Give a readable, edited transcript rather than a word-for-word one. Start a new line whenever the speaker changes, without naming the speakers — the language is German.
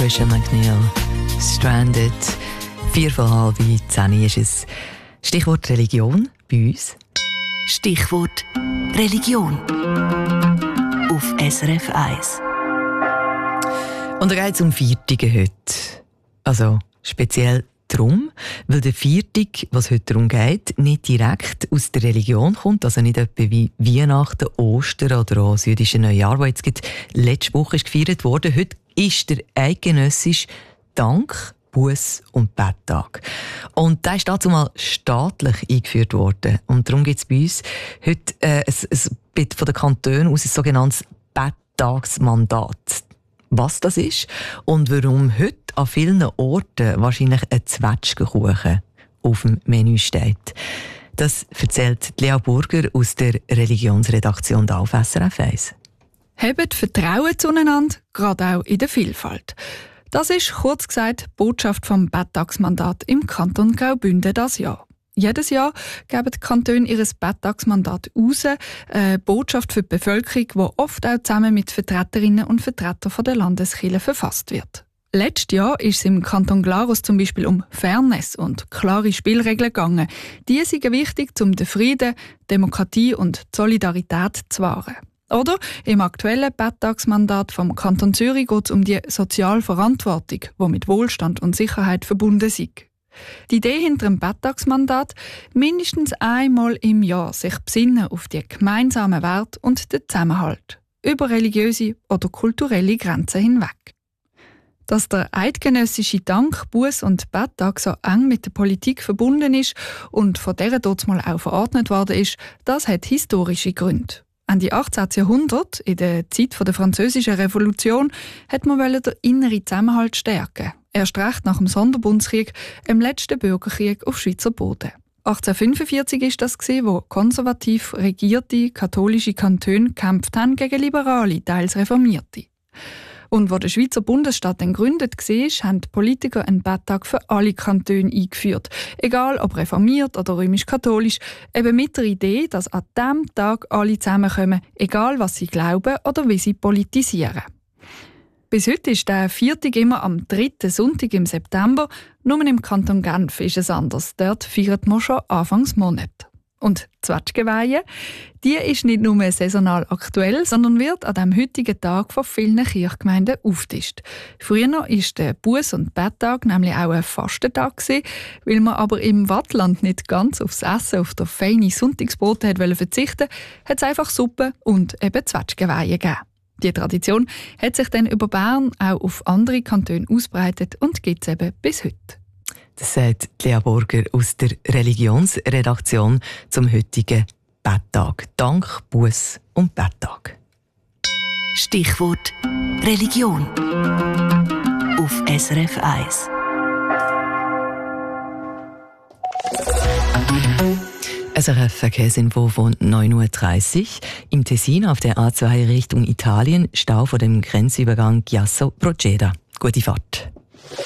Trisha McNeil, Stranded. 9:45 ist es. Stichwort Religion bei uns.
Stichwort Religion auf SRF 1.
Und da geht es um Viertige heute. Also speziell darum, weil der Viertig, was heute darum geht, nicht direkt aus der Religion kommt, also nicht etwa wie Weihnachten, Ostern oder auch das jüdische Neujahr, das jetzt letzte Woche ist gefeiert wurde. Heute ist der eidgenössische Dank-, Buß- und Betttag. Und der ist dazu mal staatlich eingeführt worden. Und darum gibt es bei uns heute von den Kantonen aus ein sogenanntes Betttagsmandat. Was das ist und warum heute an vielen Orten wahrscheinlich ein Zwetschgenkuchen auf dem Menü steht. Das erzählt Lea Burger aus der Religionsredaktion auf SRF 1.
Habt Vertrauen zueinander, gerade auch in der Vielfalt. Das ist, kurz gesagt, die Botschaft vom Betttagsmandat im Kanton Graubünden dieses Jahr. Jedes Jahr geben die Kantone ihr Betttagsmandat raus, eine Botschaft für die Bevölkerung, die oft auch zusammen mit Vertreterinnen und Vertretern der Landeskirche verfasst wird. Letztes Jahr ist es im Kanton Glarus zum Beispiel um Fairness und klare Spielregeln gegangen. Die sind wichtig, um den Frieden, Demokratie und die Solidarität zu wahren. Oder im aktuellen Betttagsmandat vom Kanton Zürich geht es um die soziale Verantwortung, die mit Wohlstand und Sicherheit verbunden ist. Die Idee hinter dem Betttagsmandat, mindestens einmal im Jahr sich besinnen auf die gemeinsamen Werte und den Zusammenhalt, über religiöse oder kulturelle Grenzen hinweg. Dass der eidgenössische Dank-, Buß- und Betttag so eng mit der Politik verbunden ist und von dieser dort mal auch verordnet worden ist, das hat historische Gründe. Ende 18. Jahrhundert, in der Zeit der Französischen Revolution, hat man den inneren Zusammenhalt stärken. Erst recht nach dem Sonderbundskrieg, dem letzten Bürgerkrieg auf Schweizer Boden. 1845 war das, wo konservativ regierte katholische Kantone gekämpft haben gegen liberale, teils Reformierte. Und wo der Schweizer Bundesstaat dann gegründet war, haben die Politiker einen Betttag für alle Kantone eingeführt. Egal ob reformiert oder römisch-katholisch, eben mit der Idee, dass an diesem Tag alle zusammenkommen, egal was sie glauben oder wie sie politisieren. Bis heute ist der Viertag immer am 3. Sonntag im September. Nur im Kanton Genf ist es anders. Dort feiert man schon Anfangs Monat. Und die Zwetschgenweihe, die ist nicht nur saisonal aktuell, sondern wird an diesem heutigen Tag von vielen Kirchgemeinden aufgetischt. Früher war der Buß- und Betttag nämlich auch ein Fastentag, weil man aber im Wattland nicht ganz aufs Essen auf der feinen Sonntagsbrote verzichten wollte, hat es einfach Suppe und eben Zwetschgenweihe gegeben. Die Tradition hat sich dann über Bern auch auf andere Kantone ausbreitet und gibt es eben bis heute.
Das sagt Lea Burger aus der Religionsredaktion zum heutigen Betttag. Dank, Buß- und Betttag.
Stichwort Religion auf SRF 1.
SRF Verkehrsinfo von 9:30 Uhr. Im Tessin auf der A2 Richtung Italien, Stau vor dem Grenzübergang Chiasso Proceda. Gute Fahrt.